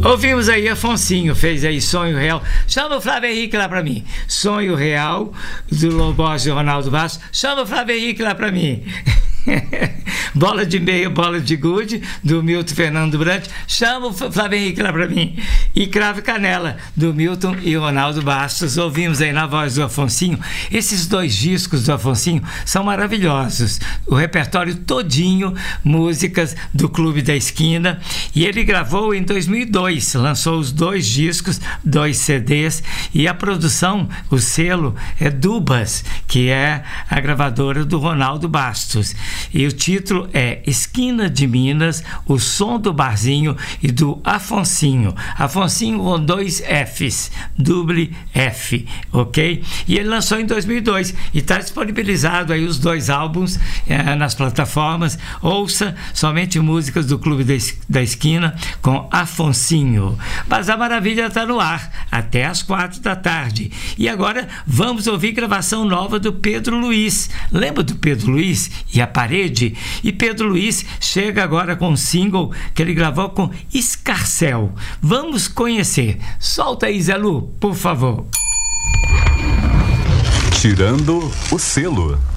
Ouvimos aí, Afonsinho fez aí Sonho Real. Chama o Flávio Henrique lá pra mim. Sonho Real, do Lobos e Ronaldo Bastos. Chama o Flávio Henrique lá pra mim. Bola de meia, bola de gude, do Milton Fernando Brant. Chama o Flávio Henrique lá pra mim. E Cravo e Canela, do Milton e Ronaldo Bastos. Ouvimos aí na voz do Afonsinho. Esses dois discos do Afonsinho são maravilhosos. O repertório todinho, músicas do Clube da Esquina. E ele gravou em 2002, lançou os dois discos, 2 CDs. E a produção, o selo, é Dubas, que é a gravadora do Ronaldo Bastos. E o título é Esquina de Minas, o som do barzinho e do Afonsinho. Afonsinho com 2 Fs, double F, ok? E ele lançou em 2002 e está disponibilizado aí os 2 álbuns nas plataformas. Ouça somente músicas do Clube da Esquina com Afonsinho. Mas a maravilha está no ar até às 4 da tarde. E agora vamos ouvir gravação nova do Pedro Luiz. Lembra do Pedro Luiz e a Parede? E Pedro Luiz chega agora com um single que ele gravou com Escarcel. Vamos conhecer. Solta aí, Zé Lu, por favor. Tirando o selo.